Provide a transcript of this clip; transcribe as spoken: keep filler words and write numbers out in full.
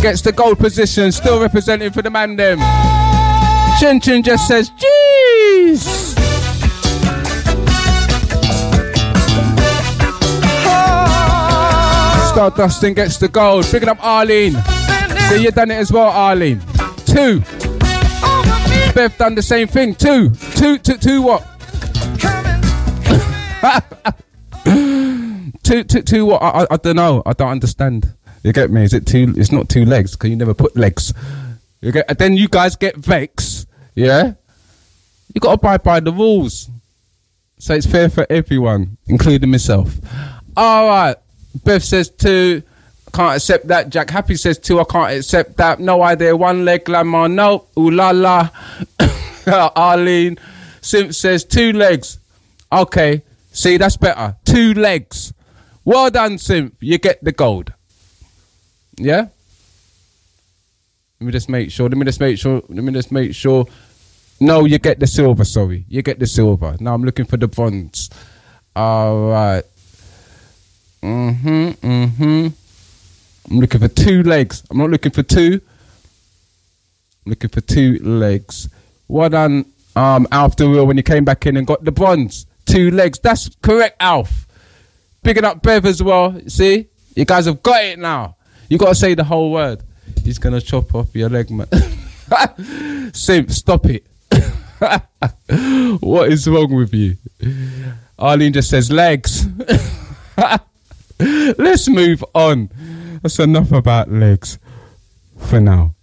gets the gold position, still representing for the man them. Chin Chin just says, jeez. Stardustin gets the gold. Picking up Arlene. So you done it as well, Arlene. Two. Bev done the same thing. Two. Two, two, two what? two, two, two what? I, I, I don't know. I don't understand. You get me? Is it two? It's not two legs because you never put legs. You get. And then you guys get vexed. Yeah. You got to abide by the rules. So it's fair for everyone, including myself. All right. Bev says two. Can't accept that. Jack Happy says two. I can't accept that. No idea. One leg glamour. No. Ooh la la. Arlene. Simp says two legs. Okay. See, that's better. Two legs. Well done, Simp. You get the gold. Yeah? Let me just make sure. Let me just make sure. Let me just make sure. No, you get the silver, sorry. You get the silver. Now I'm looking for the bronze. All right. Mm-hmm, mm-hmm. I'm looking for two legs. I'm not looking for two. I'm looking for two legs. Well done, um, Alf the Real, when you came back in and got the bronze. Two legs. That's correct, Alf. Picking up Bev as well. See? You guys have got it now. You got to say the whole word. He's going to chop off your leg, man. Simp, stop it. What is wrong with you? Arlene just says legs. Let's move on. That's enough about legs for now.